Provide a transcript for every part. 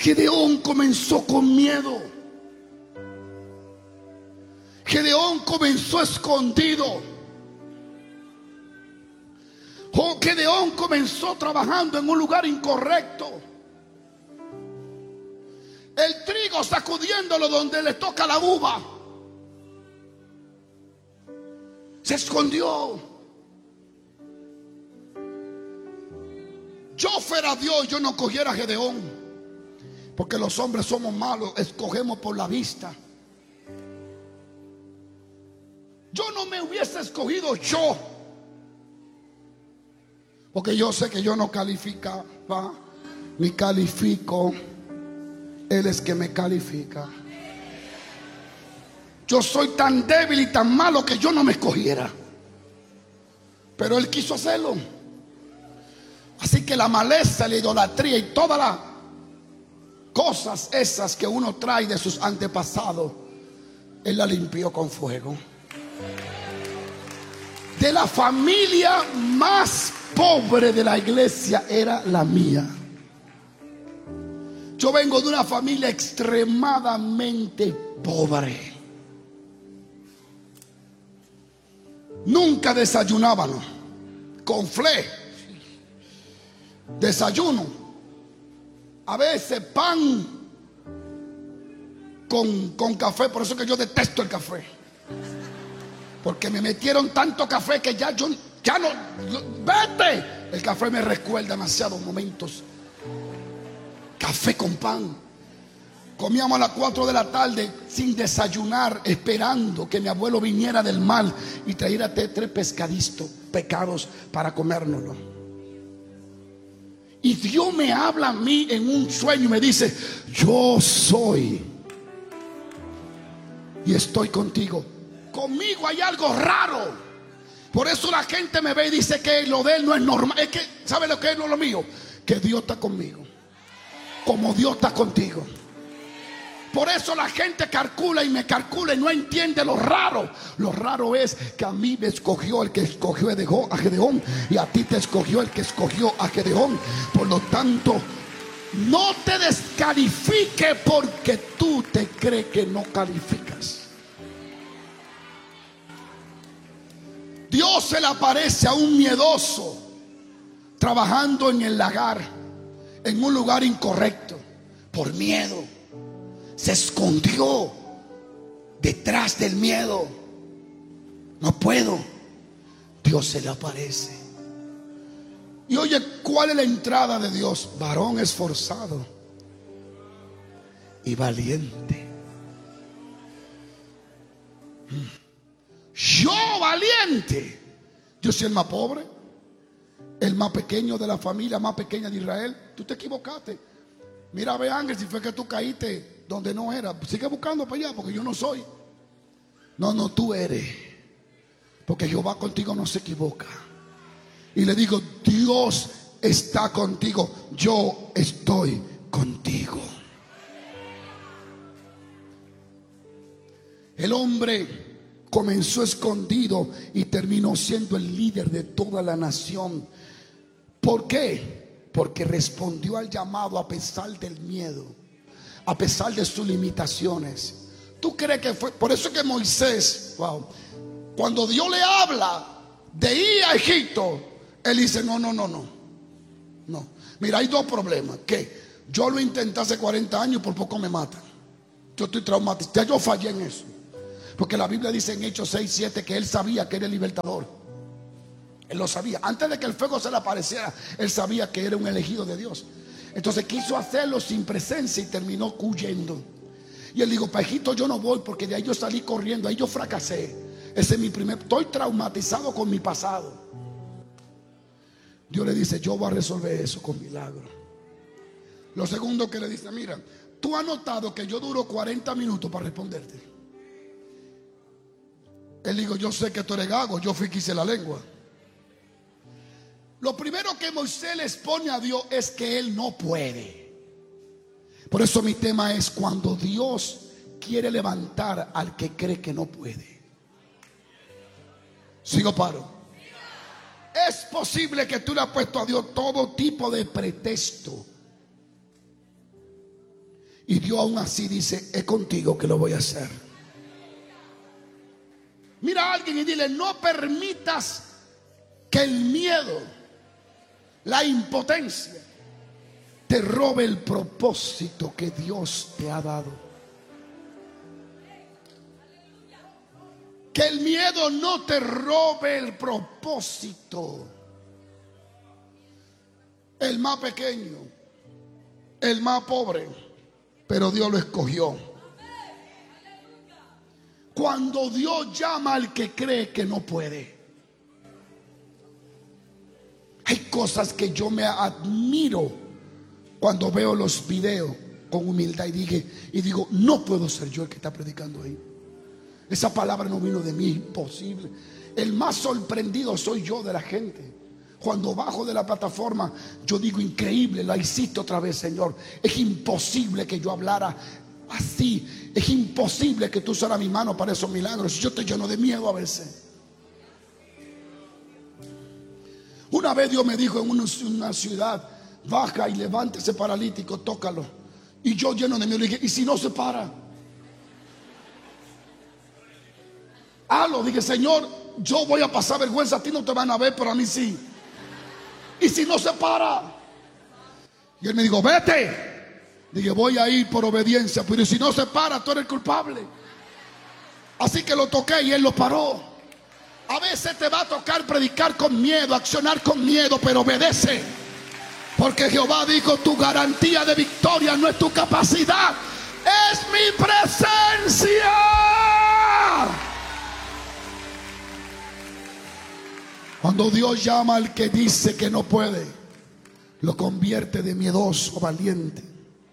Gedeón comenzó con miedo. Gedeón comenzó escondido. Gedeón comenzó trabajando en un lugar incorrecto. El trigo sacudiéndolo donde le toca la uva. Se escondió. Yo fuera Dios, yo no cogiera a Gedeón, porque los hombres somos malos, escogemos por la vista. Yo no me hubiese escogido yo, porque yo sé que yo no calificaba ni califico. Él es que me califica. Yo soy tan débil y tan malo que yo no me escogiera, pero Él quiso hacerlo. Así que la maleza, la idolatría y todas las cosas esas que uno trae de sus antepasados, Él la limpió con fuego. De la familia más pobre de la iglesia era la mía. Yo vengo de una familia extremadamente pobre. Nunca desayunábamos con fle, desayuno, a veces pan con café. Por eso que yo detesto el café, porque me metieron tanto café que ya no, vete. El café me recuerda demasiados momentos. Café con pan. Comíamos a las 4 de la tarde sin desayunar, esperando que mi abuelo viniera del mar y trajera 3 pescaditos pecados para comérnoslo. Y Dios me habla a mí en un sueño y me dice: yo soy y estoy contigo. Conmigo hay algo raro. Por eso la gente me ve y dice que lo de él no es normal. Es que, ¿sabe lo que es lo mío? Que Dios está conmigo, como Dios está contigo. Por eso la gente calcula y me calcula y no entiende lo raro. Lo raro es que a mí me escogió el que escogió a Gedeón, y a ti te escogió el que escogió a Gedeón. Por lo tanto, no te descalifique porque tú te crees que no calificas. Dios se le aparece a un miedoso trabajando en el lagar, en un lugar incorrecto, por miedo. Se escondió detrás del miedo. No puedo. Dios se le aparece. Y oye, ¿cuál es la entrada de Dios? Varón esforzado y valiente. Yo valiente. Yo soy el más pobre, el más pequeño de la familia más pequeña de Israel. Tú te equivocaste. Mira, ve, Ángel, si fue que tú caíste donde no era. Sigue buscando para allá, porque yo no soy. No, tú eres. Porque Jehová contigo no se equivoca. Y le digo: Dios está contigo. Yo estoy contigo. El hombre comenzó escondido y terminó siendo el líder de toda la nación. ¿Por qué? Porque respondió al llamado a pesar del miedo, a pesar de sus limitaciones. ¿Tú crees que fue? Por eso que Moisés, cuando Dios le habla de ir a Egipto, él dice: no. Mira, hay 2 problemas. Que yo lo intenté hace 40 años y por poco me matan. Yo estoy traumatizado. Ya yo fallé en eso. Porque la Biblia dice en Hechos 6:7 que él sabía que era el libertador. Él lo sabía. Antes de que el fuego se le apareciera, él sabía que era un elegido de Dios. Entonces quiso hacerlo sin presencia y terminó huyendo. Y él dijo: para Egipto yo no voy, porque de ahí yo salí corriendo, ahí yo fracasé. Ese es mi estoy traumatizado con mi pasado. Dios le dice: yo voy a resolver eso con milagro. Lo segundo que le dice: mira, tú has notado que yo duro 40 minutos para responderte. Él dijo: yo sé que tú eres gago, yo fui que hice la lengua. Lo primero que Moisés le expone a Dios es que él no puede. Por eso mi tema es: cuando Dios quiere levantar al que cree que no puede. Sigo, paro. Es posible que tú le has puesto a Dios todo tipo de pretexto Y Dios aún así dice: es contigo que lo voy a hacer. Mira a alguien y dile: no permitas que el miedo, la impotencia, te robe el propósito que Dios te ha dado. Que el miedo no te robe el propósito. El más pequeño, el más pobre, pero Dios lo escogió. Cuando Dios llama al que cree que no puede. Hay cosas que yo me admiro cuando veo los videos con humildad y digo: no puedo ser yo el que está predicando ahí. Esa palabra no vino de mí, imposible. El más sorprendido soy yo de la gente. Cuando bajo de la plataforma, yo digo: increíble, la hiciste otra vez, Señor. Es imposible que yo hablara así. Es imposible que tú usaras mi mano para esos milagros. Yo estoy lleno de miedo a veces. Una vez Dios me dijo en una ciudad: baja y levante ese paralítico, tócalo. Y yo, lleno de miedo, le dije: ¿y si no se para? Hazlo. Dije: Señor, yo voy a pasar vergüenza, a ti no te van a ver, pero a mí sí. ¿Y si no se para? Y él me dijo: vete. Dije: voy a ir por obediencia, pero si no se para, tú eres el culpable. Así que lo toqué y él lo paró. A veces te va a tocar predicar con miedo, accionar con miedo, pero obedece. Porque Jehová dijo: tu garantía de victoria no es tu capacidad, es mi presencia. Cuando Dios llama al que dice que no puede, lo convierte de miedoso a valiente.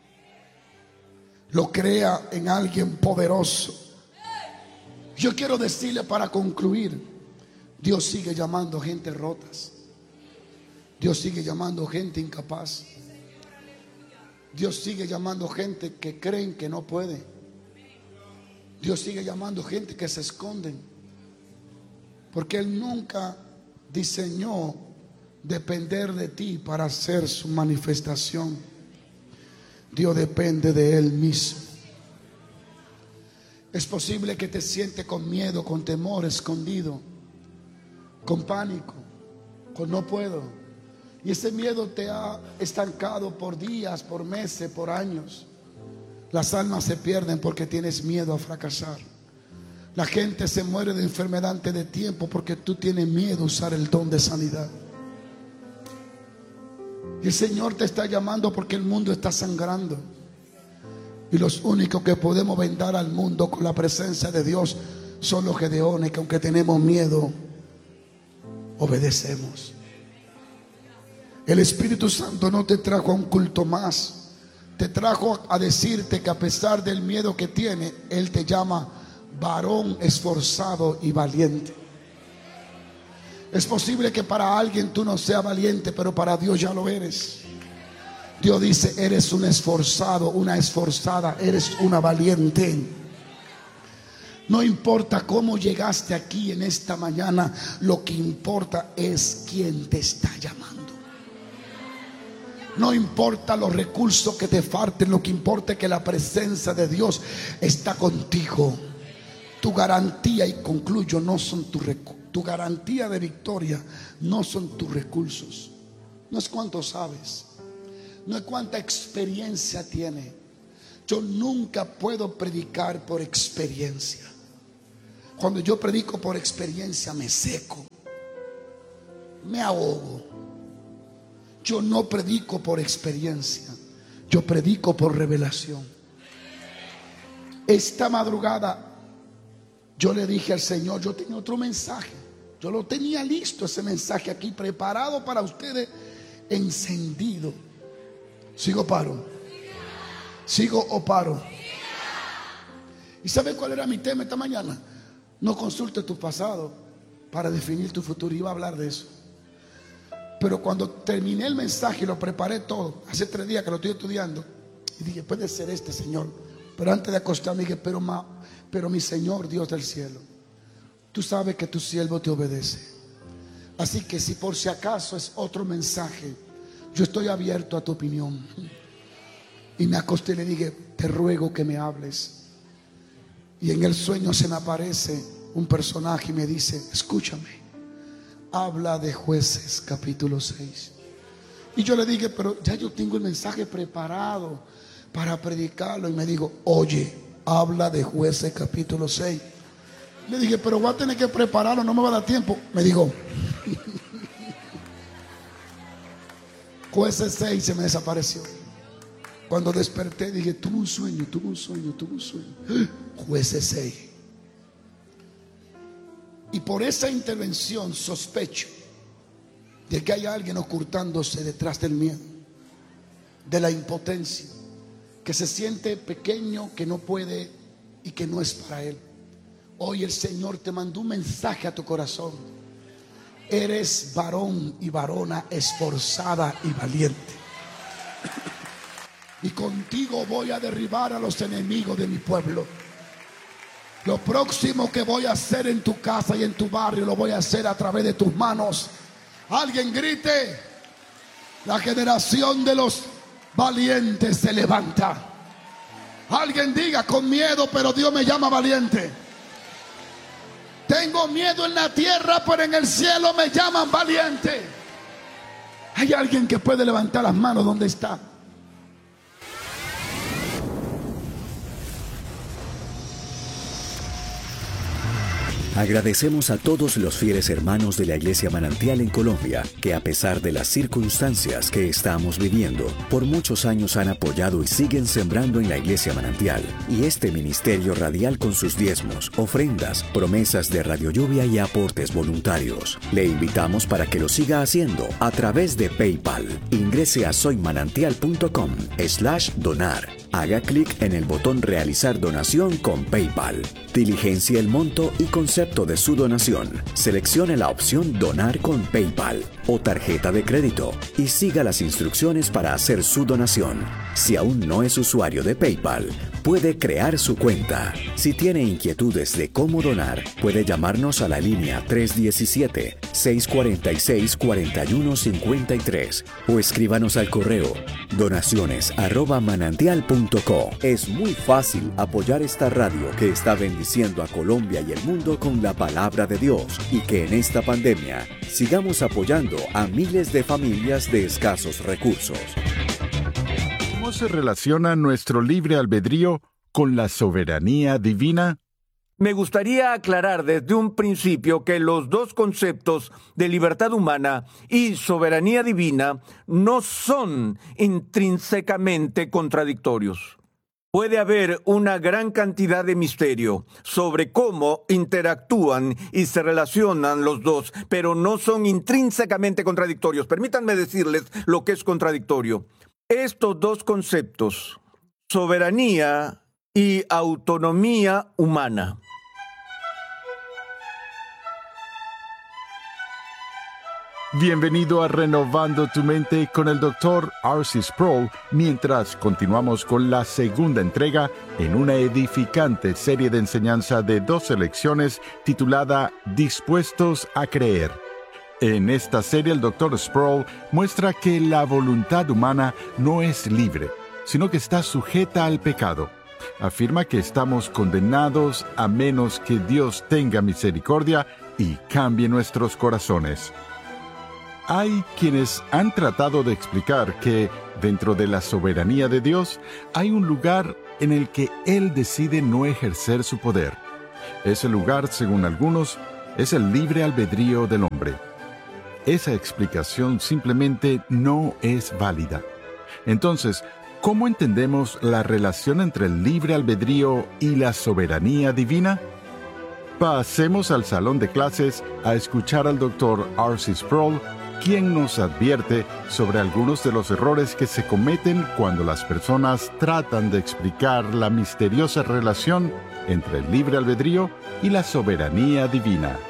Lo crea en alguien poderoso. Yo quiero decirle para concluir: Dios sigue llamando gente rotas. Dios sigue llamando gente incapaz. Dios sigue llamando gente que creen que no puede. Dios sigue llamando gente que se esconden. Porque Él nunca diseñó depender de ti para hacer su manifestación. Dios depende de Él mismo. Es posible que te sientes con miedo, con temor, escondido, con pánico, con no puedo. Y ese miedo te ha estancado por días, por meses, por años. Las almas se pierden porque tienes miedo a fracasar. La gente se muere de enfermedad antes de tiempo porque tú tienes miedo a usar el don de sanidad. Y el Señor te está llamando porque el mundo está sangrando. Y los únicos que podemos vendar al mundo con la presencia de Dios son los gedeones, que aunque tenemos miedo, obedecemos. El Espíritu Santo no te trajo a un culto más. Te trajo a decirte que a pesar del miedo que tiene, Él te llama varón esforzado y valiente. Es posible que para alguien tú no seas valiente, pero para Dios ya lo eres. Dios dice: eres un esforzado, una esforzada, eres una valiente. No importa cómo llegaste aquí en esta mañana, lo que importa es quién te está llamando. No importa los recursos que te falten, lo que importa es que la presencia de Dios está contigo. Tu garantía, y concluyo, no son tu garantía de victoria no son tus recursos. No es cuánto sabes, no es cuánta experiencia tiene. Yo nunca puedo predicar por experiencia. Cuando yo predico por experiencia me seco, me ahogo. Yo no predico por experiencia, yo predico por revelación. Esta madrugada yo le dije al Señor: yo tenía otro mensaje. Yo lo tenía listo, ese mensaje aquí, preparado para ustedes, encendido. ¿Sigo o paro? ¿Sigo o paro? ¿Y sabe cuál era mi tema esta mañana? No consulte tu pasado para definir tu futuro. Iba a hablar de eso. Pero cuando terminé el mensaje y lo preparé todo, hace 3 días que lo estoy estudiando, y dije: puede ser este, Señor. Pero antes de acostarme dije: pero mi Señor, Dios del cielo, tú sabes que tu siervo te obedece. Así que si por si acaso es otro mensaje, yo estoy abierto a tu opinión. Y me acosté y le dije, te ruego que me hables. Y en el sueño se me aparece un personaje y me dice, escúchame, habla de Jueces capítulo 6. Y yo le dije, pero ya yo tengo el mensaje preparado para predicarlo. Y me dijo, oye, habla de Jueces capítulo 6. Le dije, pero voy a tener que prepararlo, no me va a dar tiempo. Me dijo, Jueces 6, se me desapareció. Cuando desperté dije, tuve un sueño. Jueces 6. Y por esa intervención sospecho de que hay alguien ocultándose detrás del miedo, de la impotencia, que se siente pequeño, que no puede y que no es para él. Hoy el Señor te mandó un mensaje a tu corazón. Eres varón y varona esforzada y valiente. Y contigo voy a derribar a los enemigos de mi pueblo. Lo próximo que voy a hacer en tu casa y en tu barrio, lo voy a hacer a través de tus manos. Alguien grite, la generación de los valientes se levanta. Alguien diga, con miedo, pero Dios me llama valiente. Tengo miedo en la tierra, pero en el cielo me llaman valiente. Hay alguien que puede levantar las manos donde está. Agradecemos a todos los fieles hermanos de la Iglesia Manantial en Colombia, que a pesar de las circunstancias que estamos viviendo, por muchos años han apoyado y siguen sembrando en la Iglesia Manantial y este ministerio radial con sus diezmos, ofrendas, promesas de Radio Lluvia y aportes voluntarios. Le invitamos para que lo siga haciendo a través de PayPal. Ingrese a soymanantial.com/donar. Haga clic en el botón Realizar donación con PayPal. Diligencia el monto y concepto de su donación. Seleccione la opción Donar con PayPal o tarjeta de crédito y siga las instrucciones para hacer su donación. Si aún no es usuario de PayPal, puede crear su cuenta. Si tiene inquietudes de cómo donar, puede llamarnos a la línea 317-646-4153 o escríbanos al correo donaciones@manantial.co. Es muy fácil apoyar esta radio que está bendiciendo a Colombia y el mundo con la palabra de Dios, y que en esta pandemia sigamos apoyando a miles de familias de escasos recursos. ¿Cómo se relaciona nuestro libre albedrío con la soberanía divina? Me gustaría aclarar desde un principio que los dos conceptos de libertad humana y soberanía divina no son intrínsecamente contradictorios. Puede haber una gran cantidad de misterio sobre cómo interactúan y se relacionan los dos, pero no son intrínsecamente contradictorios. Permítanme decirles lo que es contradictorio. Estos dos conceptos, soberanía y autonomía humana, Bienvenido a Renovando tu Mente con el Dr. R.C. Sproul, mientras continuamos con la segunda entrega en una edificante serie de enseñanza de 12 lecciones titulada Dispuestos a Creer. En esta serie el Dr. Sproul muestra que la voluntad humana no es libre, sino que está sujeta al pecado. Afirma que estamos condenados a menos que Dios tenga misericordia y cambie nuestros corazones. Hay quienes han tratado de explicar que, dentro de la soberanía de Dios, hay un lugar en el que Él decide no ejercer su poder. Ese lugar, según algunos, es el libre albedrío del hombre. Esa explicación simplemente no es válida. Entonces, ¿cómo entendemos la relación entre el libre albedrío y la soberanía divina? Pasemos al salón de clases a escuchar al Dr. R.C. Sproul, quien nos advierte sobre algunos de los errores que se cometen cuando las personas tratan de explicar la misteriosa relación entre el libre albedrío y la soberanía divina.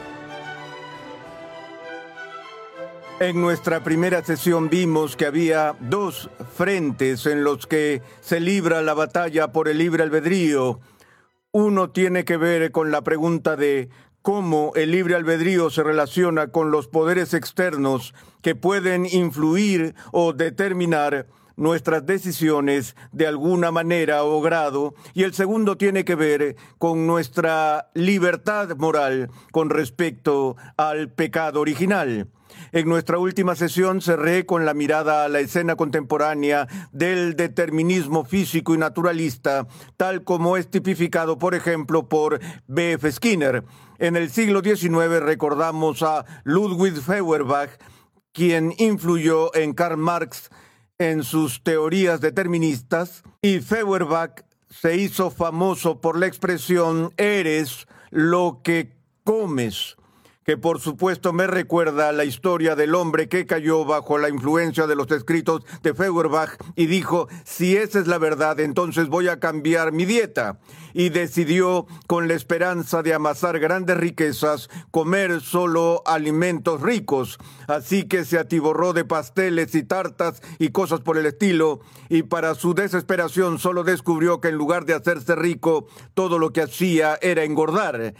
En nuestra primera sesión vimos que había dos frentes en los que se libra la batalla por el libre albedrío. Uno tiene que ver con la pregunta de cómo el libre albedrío se relaciona con los poderes externos que pueden influir o determinar nuestras decisiones de alguna manera o grado, y el segundo tiene que ver con nuestra libertad moral con respecto al pecado original. En nuestra última sesión cerré con la mirada a la escena contemporánea del determinismo físico y naturalista, tal como es tipificado, por ejemplo, por B.F. Skinner. En el siglo XIX recordamos a Ludwig Feuerbach, quien influyó en Karl Marx en sus teorías deterministas, y Feuerbach se hizo famoso por la expresión "eres lo que comes", que por supuesto me recuerda la historia del hombre que cayó bajo la influencia de los escritos de Feuerbach y dijo: si esa es la verdad, entonces voy a cambiar mi dieta. Y decidió, con la esperanza de amasar grandes riquezas, comer solo alimentos ricos. Así que se atiborró de pasteles y tartas y cosas por el estilo, y para su desesperación solo descubrió que en lugar de hacerse rico, todo lo que hacía era engordar.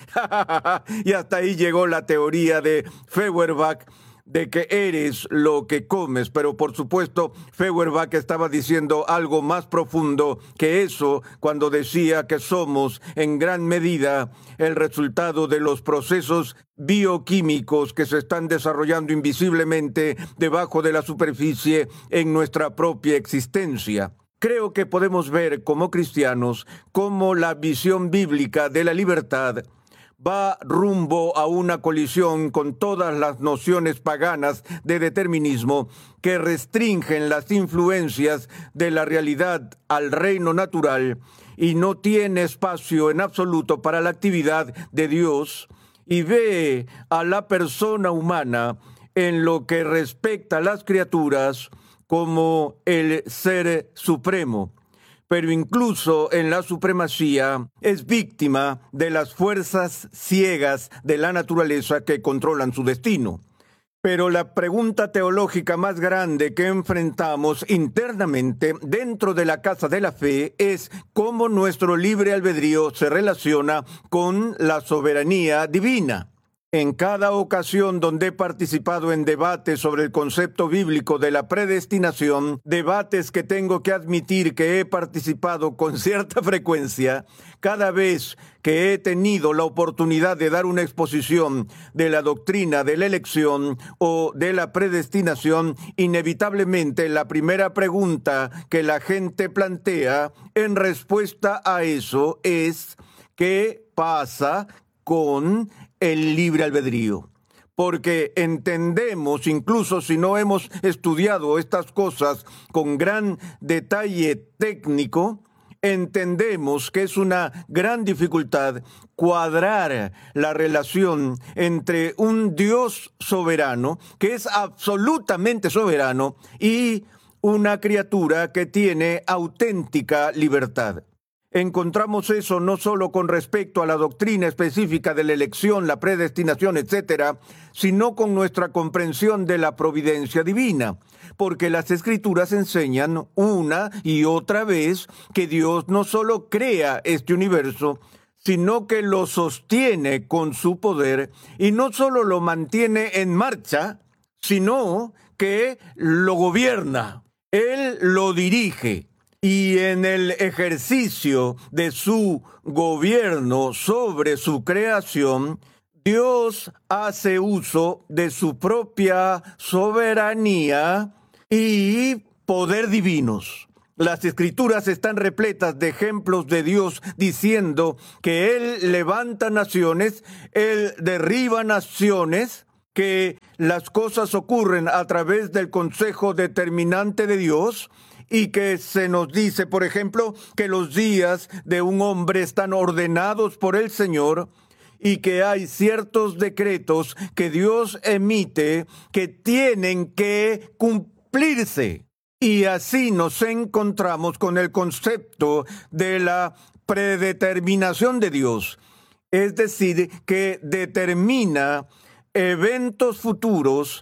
Y hasta ahí llegó la teoría de Feuerbach de que eres lo que comes, pero por supuesto Feuerbach estaba diciendo algo más profundo que eso cuando decía que somos en gran medida el resultado de los procesos bioquímicos que se están desarrollando invisiblemente debajo de la superficie en nuestra propia existencia. Creo que podemos ver como cristianos cómo la visión bíblica de la libertad va rumbo a una colisión con todas las nociones paganas de determinismo que restringen las influencias de la realidad al reino natural y no tiene espacio en absoluto para la actividad de Dios, y ve a la persona humana en lo que respecta a las criaturas como el ser supremo. Pero incluso en la supremacía es víctima de las fuerzas ciegas de la naturaleza que controlan su destino. Pero la pregunta teológica más grande que enfrentamos internamente dentro de la casa de la fe es cómo nuestro libre albedrío se relaciona con la soberanía divina. En cada ocasión donde he participado en debates sobre el concepto bíblico de la predestinación, debates que tengo que admitir que he participado con cierta frecuencia, cada vez que he tenido la oportunidad de dar una exposición de la doctrina de la elección o de la predestinación, inevitablemente la primera pregunta que la gente plantea en respuesta a eso es: ¿qué pasa con el libre albedrío? Porque entendemos, incluso si no hemos estudiado estas cosas con gran detalle técnico, entendemos que es una gran dificultad cuadrar la relación entre un Dios soberano, que es absolutamente soberano, y una criatura que tiene auténtica libertad. Encontramos eso no solo con respecto a la doctrina específica de la elección, la predestinación, etcétera, sino con nuestra comprensión de la providencia divina, porque las Escrituras enseñan una y otra vez que Dios no solo crea este universo, sino que lo sostiene con su poder, y no solo lo mantiene en marcha, sino que lo gobierna. Él lo dirige. Y en el ejercicio de su gobierno sobre su creación, Dios hace uso de su propia soberanía y poder divinos. Las Escrituras están repletas de ejemplos de Dios diciendo que Él levanta naciones, Él derriba naciones, que las cosas ocurren a través del consejo determinante de Dios, y que se nos dice, por ejemplo, que los días de un hombre están ordenados por el Señor y que hay ciertos decretos que Dios emite que tienen que cumplirse. Y así nos encontramos con el concepto de la predeterminación de Dios, es decir, que determina eventos futuros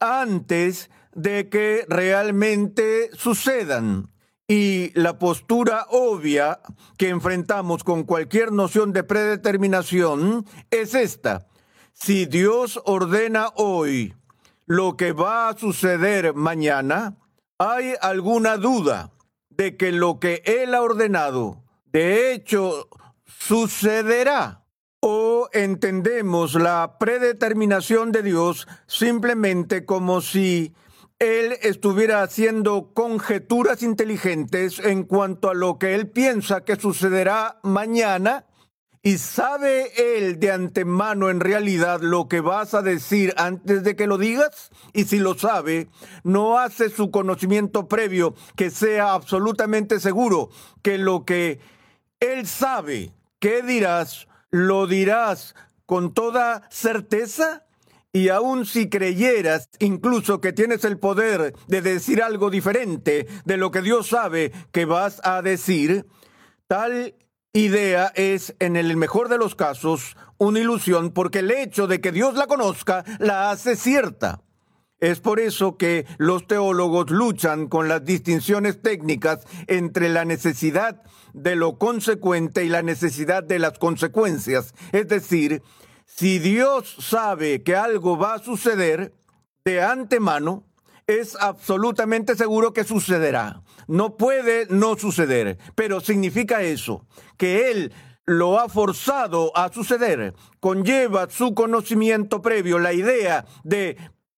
antes de que realmente sucedan. Y la postura obvia que enfrentamos con cualquier noción de predeterminación es esta: si Dios ordena hoy lo que va a suceder mañana, ¿Hay alguna duda de que lo que Él ha ordenado, de hecho, sucederá? ¿O entendemos la predeterminación de Dios simplemente como si Él estuviera haciendo conjeturas inteligentes en cuanto a lo que Él piensa que sucederá mañana? ¿Y sabe Él de antemano en realidad lo que vas a decir antes de que lo digas? Y si lo sabe, no hace su conocimiento previo que sea absolutamente seguro que lo que Él sabe que dirás, lo dirás con toda certeza. Y aun si creyeras incluso que tienes el poder de decir algo diferente de lo que Dios sabe que vas a decir, tal idea es, en el mejor de los casos, una ilusión, porque el hecho de que Dios la conozca la hace cierta. Es por eso que los teólogos luchan con las distinciones técnicas entre la necesidad de lo consecuente y la necesidad de las consecuencias. Es decir, si Dios sabe que algo va a suceder de antemano, es absolutamente seguro que sucederá. No puede no suceder, pero significa eso, que Él lo ha forzado a suceder. Conlleva su conocimiento previo, la idea de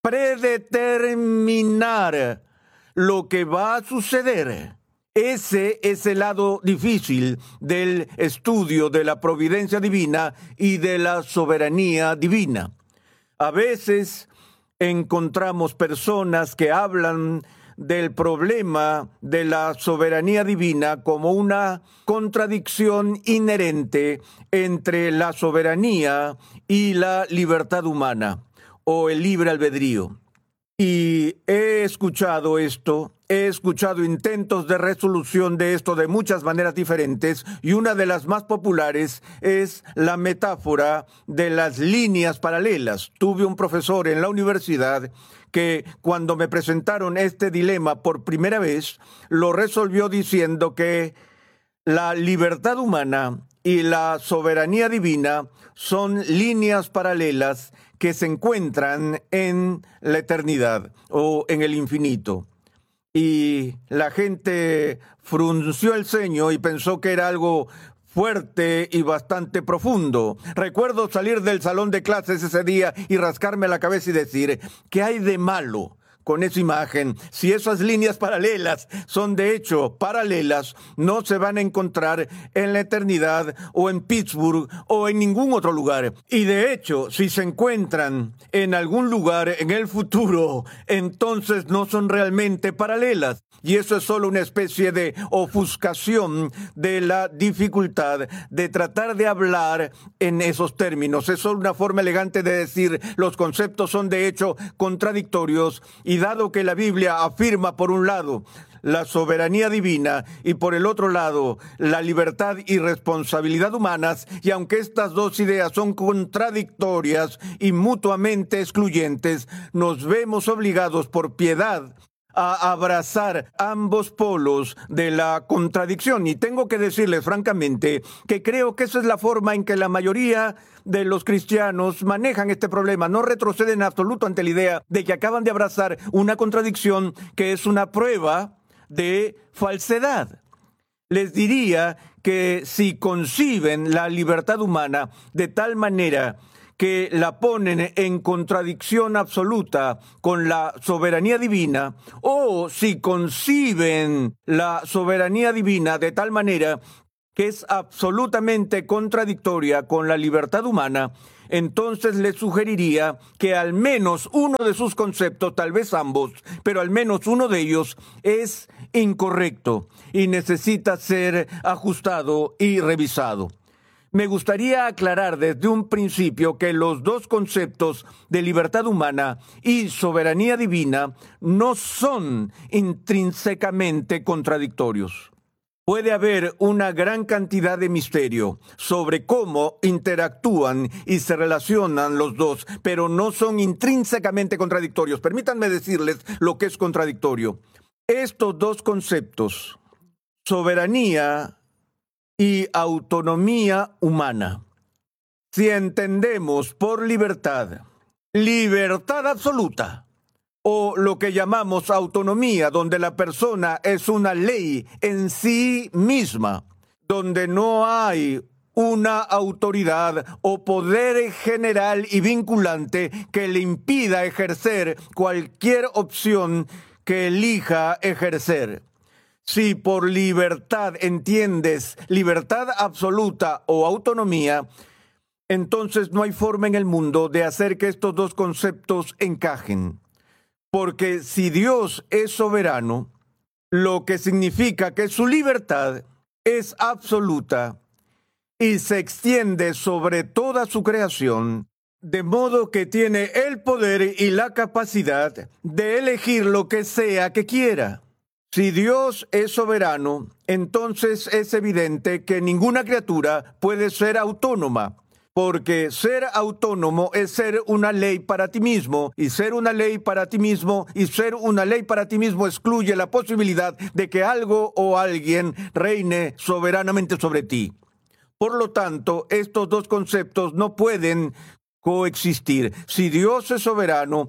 predeterminar lo que va a suceder. Ese es el lado difícil del estudio de la providencia divina y de la soberanía divina. A veces encontramos personas que hablan del problema de la soberanía divina como una contradicción inherente entre la soberanía y la libertad humana o el libre albedrío. Y he escuchado esto, he escuchado intentos de resolución de esto de muchas maneras diferentes, y una de las más populares es la metáfora de las líneas paralelas. Tuve un profesor en la universidad que cuando me presentaron este dilema por primera vez, lo resolvió diciendo que la libertad humana y la soberanía divina son líneas paralelas que se encuentran en la eternidad o en el infinito. Y la gente frunció el ceño y pensó que era algo fuerte y bastante profundo. Recuerdo salir del salón de clases ese día y rascarme la cabeza y decir, ¿qué hay de malo con esa imagen? Si esas líneas paralelas son de hecho paralelas, no se van a encontrar en la eternidad o en Pittsburgh o en ningún otro lugar. Y de hecho, si se encuentran en algún lugar en el futuro, entonces no son realmente paralelas. Y eso es solo una especie de ofuscación de la dificultad de tratar de hablar en esos términos. Es solo una forma elegante de decir los conceptos son de hecho contradictorios, y dado que la Biblia afirma por un lado la soberanía divina y por el otro lado la libertad y responsabilidad humanas, y aunque estas dos ideas son contradictorias y mutuamente excluyentes, nos vemos obligados por piedad a abrazar ambos polos de la contradicción. Y tengo que decirles francamente que creo que esa es la forma en que la mayoría de los cristianos manejan este problema. No retroceden en absoluto ante la idea de que acaban de abrazar una contradicción que es una prueba de falsedad. Les diría que si conciben la libertad humana de tal manera que la ponen en contradicción absoluta con la soberanía divina, o si conciben la soberanía divina de tal manera que es absolutamente contradictoria con la libertad humana, entonces les sugeriría que al menos uno de sus conceptos, tal vez ambos, pero al menos uno de ellos es incorrecto y necesita ser ajustado y revisado. Me gustaría aclarar desde un principio que los dos conceptos de libertad humana y soberanía divina no son intrínsecamente contradictorios. Puede haber una gran cantidad de misterio sobre cómo interactúan y se relacionan los dos, pero no son intrínsecamente contradictorios. Permítanme decirles lo que es contradictorio. Estos dos conceptos, soberanía y autonomía humana, si entendemos por libertad, libertad absoluta o lo que llamamos autonomía, donde la persona es una ley en sí misma, donde no hay una autoridad o poder general y vinculante que le impida ejercer cualquier opción que elija ejercer. Si por libertad entiendes libertad absoluta o autonomía, entonces no hay forma en el mundo de hacer que estos dos conceptos encajen. Porque si Dios es soberano, lo que significa que su libertad es absoluta y se extiende sobre toda su creación, de modo que tiene el poder y la capacidad de elegir lo que sea que quiera. Si Dios es soberano, entonces es evidente que ninguna criatura puede ser autónoma, porque ser autónomo es ser una ley para ti mismo, y ser una ley para ti mismo, y ser una ley para ti mismo excluye la posibilidad de que algo o alguien reine soberanamente sobre ti. Por lo tanto, estos dos conceptos no pueden coexistir. Si Dios es soberano,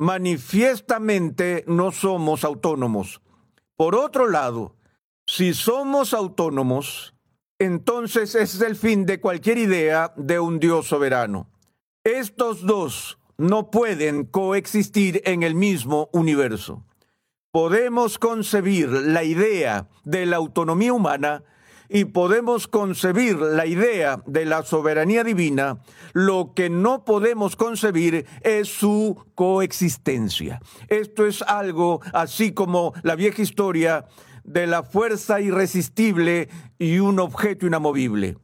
manifiestamente no somos autónomos. Por otro lado, si somos autónomos, entonces ese es el fin de cualquier idea de un Dios soberano. Estos dos no pueden coexistir en el mismo universo. Podemos concebir la idea de la autonomía humana y podemos concebir la idea de la soberanía divina. Lo que no podemos concebir es su coexistencia. Esto es algo así como la vieja historia de la fuerza irresistible y un objeto inamovible.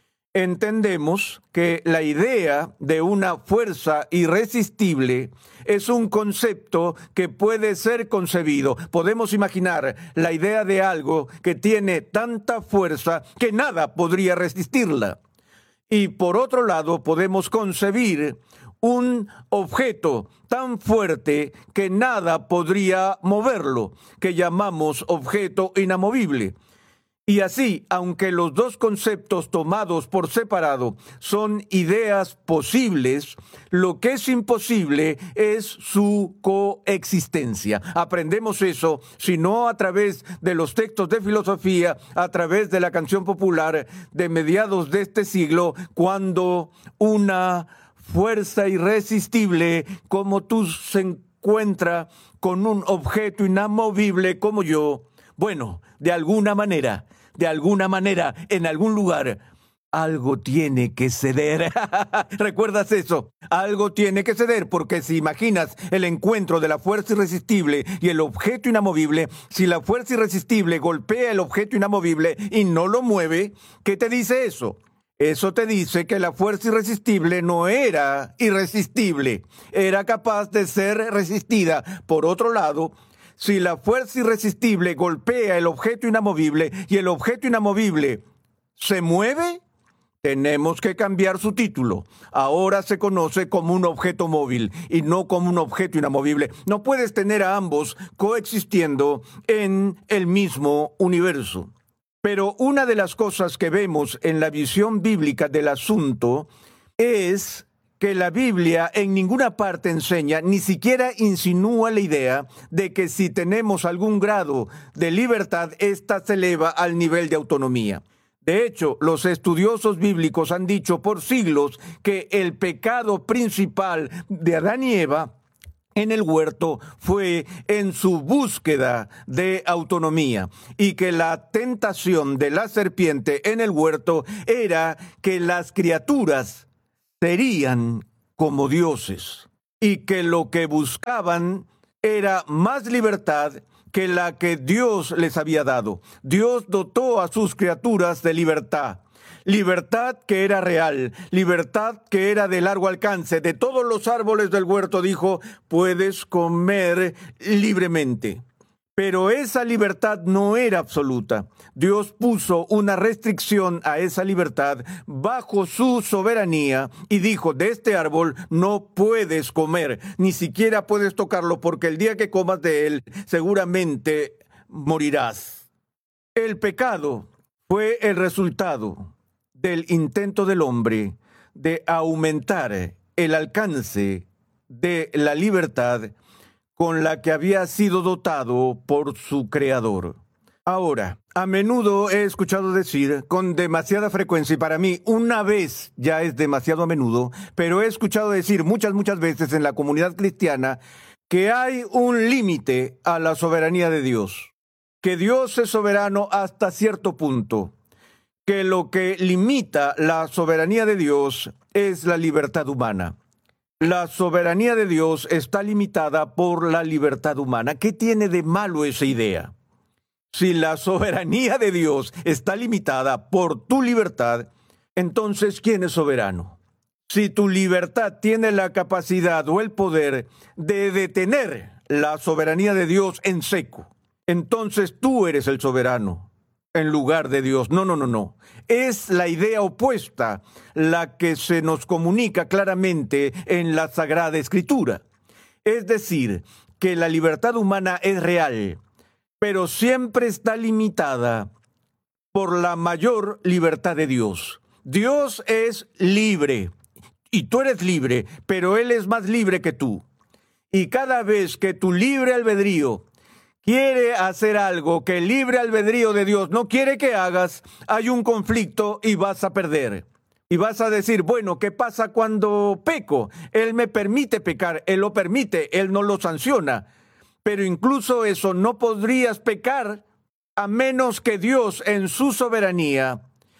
Entendemos que la idea de una fuerza irresistible es un concepto que puede ser concebido. Podemos imaginar la idea de algo que tiene tanta fuerza que nada podría resistirla. Y por otro lado, podemos concebir un objeto tan fuerte que nada podría moverlo, que llamamos objeto inamovible. Y así, aunque los dos conceptos tomados por separado son ideas posibles, lo que es imposible es su coexistencia. Aprendemos eso, si no a través de los textos de filosofía, a través de la canción popular de mediados de este siglo, cuando una fuerza irresistible como tú se encuentra con un objeto inamovible como yo. Bueno, de alguna manera, en algún lugar, algo tiene que ceder. ¿Recuerdas eso? Algo tiene que ceder, porque si imaginas el encuentro de la fuerza irresistible y el objeto inamovible, si la fuerza irresistible golpea el objeto inamovible y no lo mueve, ¿qué te dice eso? Eso te dice que la fuerza irresistible no era irresistible, era capaz de ser resistida. Por otro lado, si la fuerza irresistible golpea el objeto inamovible y el objeto inamovible se mueve, tenemos que cambiar su título. Ahora se conoce como un objeto móvil y no como un objeto inamovible. No puedes tener a ambos coexistiendo en el mismo universo. Pero una de las cosas que vemos en la visión bíblica del asunto es que la Biblia en ninguna parte enseña, ni siquiera insinúa la idea de que si tenemos algún grado de libertad, ésta se eleva al nivel de autonomía. De hecho, los estudiosos bíblicos han dicho por siglos que el pecado principal de Adán y Eva en el huerto fue en su búsqueda de autonomía, y que la tentación de la serpiente en el huerto era que las criaturas serían como dioses y que lo que buscaban era más libertad que la que Dios les había dado. Dios dotó a sus criaturas de libertad. Libertad que era real, libertad que era de largo alcance. De todos los árboles del huerto, dijo, puedes comer libremente. Pero esa libertad no era absoluta. Dios puso una restricción a esa libertad bajo su soberanía y dijo, de este árbol no puedes comer, ni siquiera puedes tocarlo, porque el día que comas de él seguramente morirás. El pecado fue el resultado del intento del hombre de aumentar el alcance de la libertad con la que había sido dotado por su creador. Ahora, a menudo he escuchado decir con demasiada frecuencia, y para mí una vez ya es demasiado a menudo, pero he escuchado decir muchas veces en la comunidad cristiana que hay un límite a la soberanía de Dios, que Dios es soberano hasta cierto punto, que lo que limita la soberanía de Dios es la libertad humana. La soberanía de Dios está limitada por la libertad humana. ¿Qué tiene de malo esa idea? Si la soberanía de Dios está limitada por tu libertad, entonces ¿quién es soberano? Si tu libertad tiene la capacidad o el poder de detener la soberanía de Dios en seco, entonces tú eres el soberano en lugar de Dios. No. Es la idea opuesta la que se nos comunica claramente en la Sagrada Escritura. Es decir, que la libertad humana es real, pero siempre está limitada por la mayor libertad de Dios. Dios es libre, y tú eres libre, pero Él es más libre que tú. Y cada vez que tu libre albedrío quiere hacer algo que el libre albedrío de Dios no quiere que hagas, hay un conflicto y vas a perder. Y vas a decir, bueno, ¿qué pasa cuando peco? Él me permite pecar, Él lo permite, Él no lo sanciona. Pero incluso eso, no podrías pecar a menos que Dios en su soberanía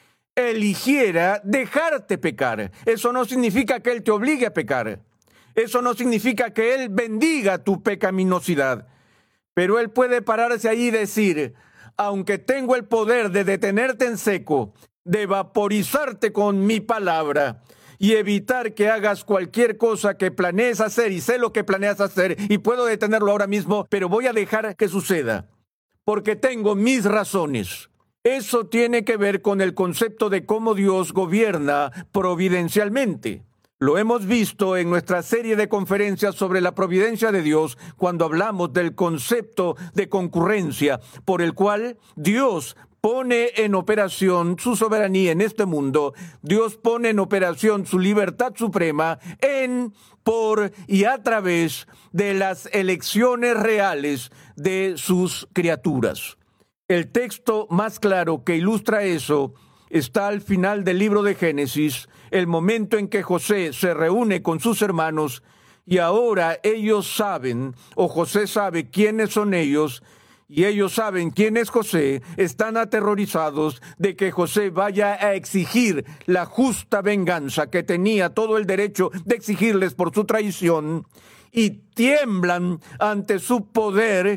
eligiera dejarte pecar. Eso no significa que Él te obligue a pecar. Eso no significa que Él bendiga tu pecaminosidad. Pero Él puede pararse ahí y decir, aunque tengo el poder de detenerte en seco, de vaporizarte con mi palabra y evitar que hagas cualquier cosa que planees hacer, y sé lo que planeas hacer y puedo detenerlo ahora mismo, pero voy a dejar que suceda, porque tengo mis razones. Eso tiene que ver con el concepto de cómo Dios gobierna providencialmente. Lo hemos visto en nuestra serie de conferencias sobre la providencia de Dios cuando hablamos del concepto de concurrencia, por el cual Dios pone en operación su soberanía en este mundo. Dios pone en operación su libertad suprema en, por y a través de las elecciones reales de sus criaturas. El texto más claro que ilustra eso está al final del libro de Génesis, el momento en que José se reúne con sus hermanos y ahora ellos saben, o José sabe quiénes son ellos, y ellos saben quién es José. Están aterrorizados de que José vaya a exigir la justa venganza que tenía todo el derecho de exigirles por su traición, y tiemblan ante su poder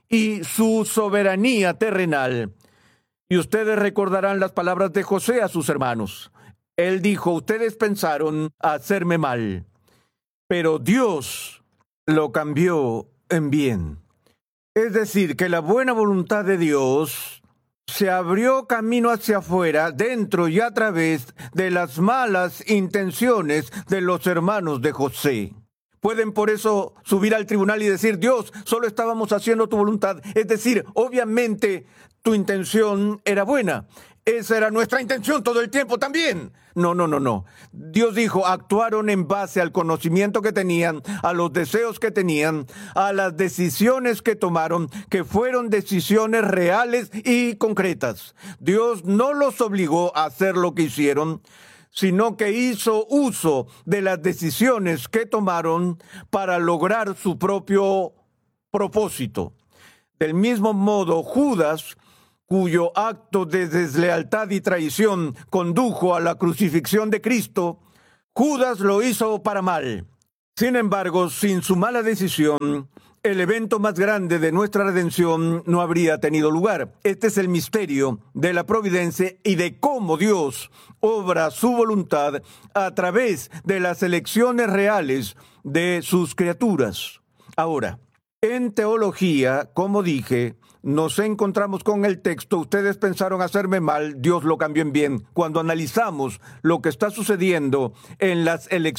y su soberanía terrenal. Y ustedes recordarán las palabras de José a sus hermanos. Él dijo, ustedes pensaron hacerme mal, pero Dios lo cambió en bien. Es decir, que la buena voluntad de Dios se abrió camino hacia afuera, dentro y a través de las malas intenciones de los hermanos de José. Pueden por eso subir al tribunal y decir, Dios, solo estábamos haciendo tu voluntad. Es decir, obviamente tu intención era buena. Esa era nuestra intención todo el tiempo también. No. Dios dijo, actuaron en base al conocimiento que tenían, a los deseos que tenían, a las decisiones que tomaron, que fueron decisiones reales y concretas. Dios no los obligó a hacer lo que hicieron, sino que hizo uso de las decisiones que tomaron para lograr su propio propósito. Del mismo modo, Judas, cuyo acto de deslealtad y traición condujo a la crucifixión de Cristo, Judas lo hizo para mal. Sin embargo, sin su mala decisión, el evento más grande de nuestra redención no habría tenido lugar. Este es el misterio de la providencia y de cómo Dios obra su voluntad a través de las elecciones reales de sus criaturas. Ahora, en teología, como dije, nos encontramos con el texto, ustedes pensaron hacerme mal, Dios lo cambió en bien. Cuando analizamos lo que está sucediendo en las elecciones